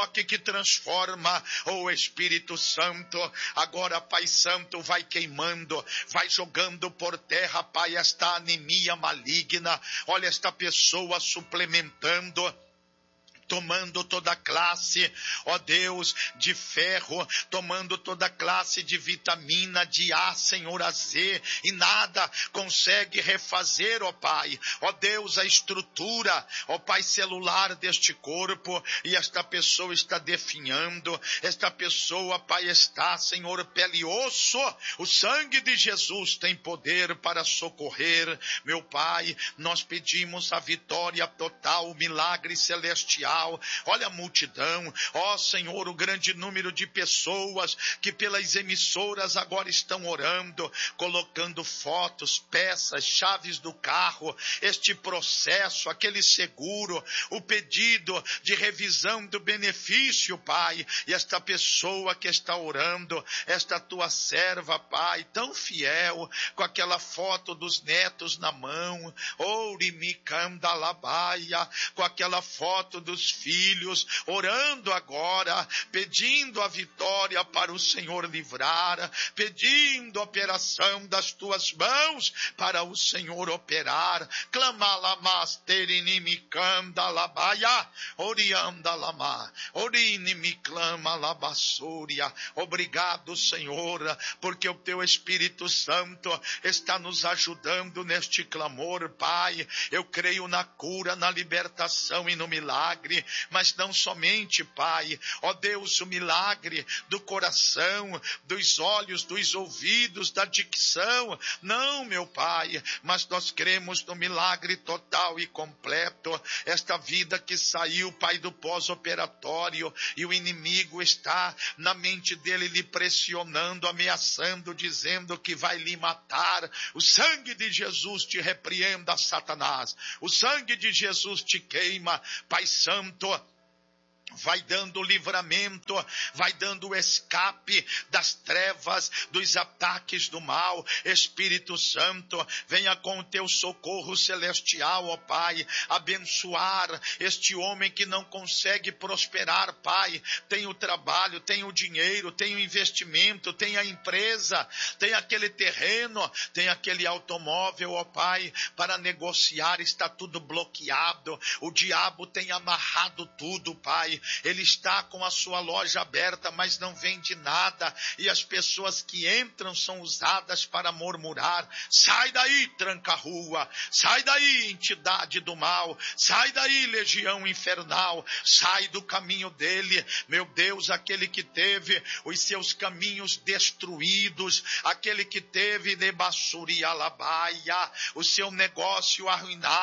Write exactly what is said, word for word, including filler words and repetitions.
toque que transforma, oh Espírito Santo, agora, Pai Santo, vai queimando, vai jogando por terra, Pai, esta anemia maligna, olha esta pessoa suplementando, tomando toda classe, ó Deus, de ferro, tomando toda classe de vitamina, de A, Senhor, a Z, e nada consegue refazer, ó Pai, ó Deus, a estrutura, ó Pai, celular deste corpo, e esta pessoa está definhando, esta pessoa, Pai, está, Senhor, pele e osso, o sangue de Jesus tem poder para socorrer, meu Pai, nós pedimos a vitória total, o milagre celestial. Olha a multidão, ó Senhor, o grande número de pessoas que pelas emissoras agora estão orando, colocando fotos, peças, chaves do carro, este processo, aquele seguro, o pedido de revisão do benefício, Pai, e esta pessoa que está orando, esta tua serva, Pai, tão fiel, com aquela foto dos netos na mão, Ourimicandalabaia, com aquela foto dos filhos, orando agora, pedindo a vitória para o Senhor livrar, pedindo a operação das tuas mãos para o Senhor operar. Clamalamasterenimicandalabaia, oriandalama, orinimiclamalabasúria. Obrigado, Senhor, porque o teu Espírito Santo está nos ajudando neste clamor, Pai. Eu creio na cura, na libertação e no milagre, mas não somente, Pai, ó Deus, o milagre do coração, dos olhos, dos ouvidos, da dicção, não, meu Pai, mas nós cremos no milagre total e completo, esta vida que saiu, Pai, do pós-operatório, e o inimigo está na mente dele lhe pressionando, ameaçando, dizendo que vai lhe matar. O sangue de Jesus te repreenda, Satanás, o sangue de Jesus te queima, Pai Santo, vai dando livramento, vai dando escape das trevas, dos ataques do mal. Espírito Santo, venha com o teu socorro celestial, ó Pai, abençoar este homem que não consegue prosperar, Pai. Tem o trabalho, tem o dinheiro, tem o investimento, tem a empresa, tem aquele terreno, tem aquele automóvel, ó Pai, para negociar, está tudo bloqueado. O diabo tem amarrado tudo, Pai. Ele está com a sua loja aberta, mas não vende nada, e as pessoas que entram são usadas para murmurar. Sai daí, tranca-rua, sai daí, entidade do mal, sai daí, legião infernal, sai do caminho dele, meu Deus, aquele que teve os seus caminhos destruídos, aquele que teve de Bassuri Alabaia, o seu negócio arruinado,